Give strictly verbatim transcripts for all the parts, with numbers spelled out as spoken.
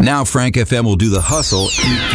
Now Frank F M will do the hustle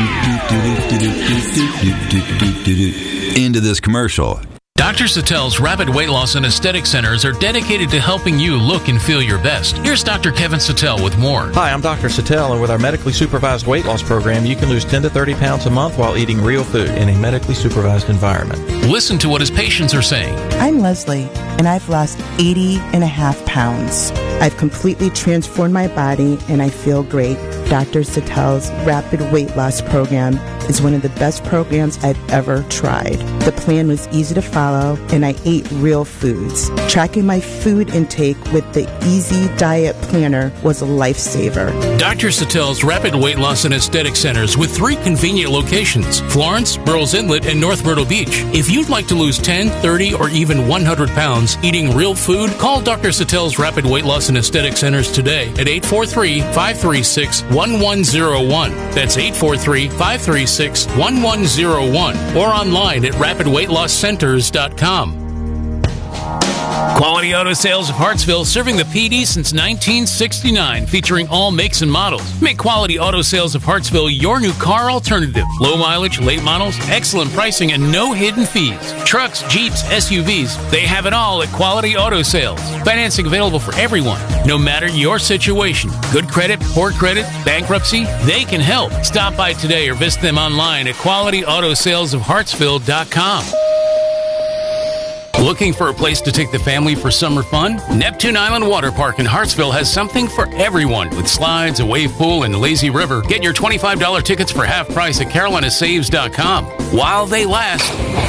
into this commercial. Doctor Satel's Rapid Weight Loss and Aesthetic Centers are dedicated to helping you look and feel your best. Here's Doctor Kevin Satel with more. Hi, I'm Doctor Satel, and with our medically supervised weight loss program, you can lose ten to thirty pounds a month while eating real food in a medically supervised environment. Listen to what his patients are saying. I'm Leslie, and I've lost eighty and a half pounds. I've completely transformed my body, and I feel great. Doctor Satel's Rapid Weight Loss Program is one of the best programs I've ever tried. The plan was easy to follow, and I ate real foods. Tracking my food intake with the Easy Diet Planner was a lifesaver. Doctor Satel's Rapid Weight Loss and Aesthetic Centers with three convenient locations, Florence, Burroughs Inlet, and North Myrtle Beach. If you'd like to lose ten, thirty, or even one hundred pounds eating real food, call Doctor Satel's Rapid Weight Loss and Aesthetic Centers today at eight four three, five three six, one one zero one. That's eight four three, five three six, one one zero one. Or online at rapid weight loss centers dot com. Quality Auto Sales of Hartsville, serving the P D since nineteen sixty-nine, featuring all makes and models. Make Quality Auto Sales of Hartsville your new car alternative. Low mileage, late models, excellent pricing, and no hidden fees. Trucks, Jeeps, S U Vs, they have it all at Quality Auto Sales. Financing available for everyone, no matter your situation. Good credit, poor credit, bankruptcy, they can help. Stop by today or visit them online at quality auto sales of hartsville dot com. Looking for a place to take the family for summer fun? Neptune Island Water Park in Hartsville has something for everyone with slides, a wave pool, and lazy river. Get your twenty-five dollars tickets for half price at carolina saves dot com while they last.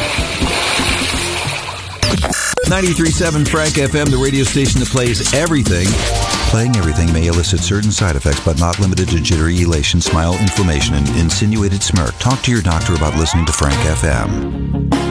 ninety-three point seven Frank F M, the radio station that plays everything. Playing everything may elicit certain side effects, but not limited to jittery elation, smile, inflammation, and insinuated smirk. Talk to your doctor about listening to Frank F M.